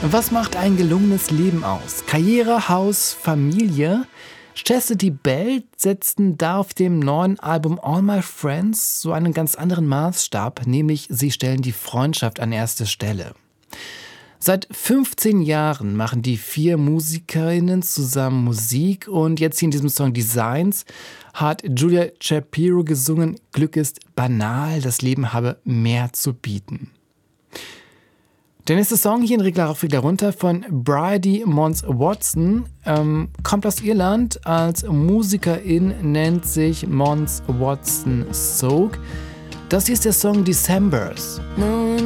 Was macht ein gelungenes Leben aus? Karriere, Haus, Familie? Chastity Bell setzten da auf dem neuen Album All My Friends so einen ganz anderen Maßstab, nämlich sie stellen die Freundschaft an erste Stelle. Seit 15 Jahren machen die 4 Musikerinnen zusammen Musik und jetzt hier in diesem Song Designs hat Julia Shapiro gesungen, Glück ist banal, das Leben habe mehr zu bieten. Der nächste Song hier in Regler auf, Regler runter von Bridie Mons Watson, kommt aus Irland, als Musikerin nennt sich Mons Watson Soak. Das hier ist der Song Decembers. No